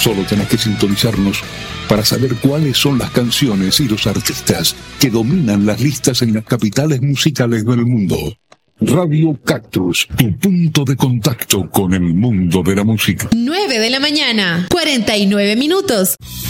Solo tenés que sintonizarnos para saber cuáles son las canciones y los artistas que dominan las listas en las capitales musicales del mundo. Radio Cactus, tu punto de contacto con el mundo de la música. 9 de la mañana, 49 minutos.